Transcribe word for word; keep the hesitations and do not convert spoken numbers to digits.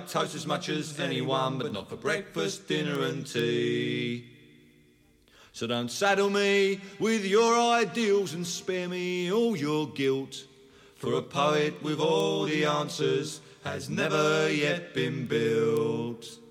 toast as much as anyone, but not for breakfast, dinner and tea. So don't saddle me with your ideals and spare me all your guilt, for a poet with all the answers has never yet been built.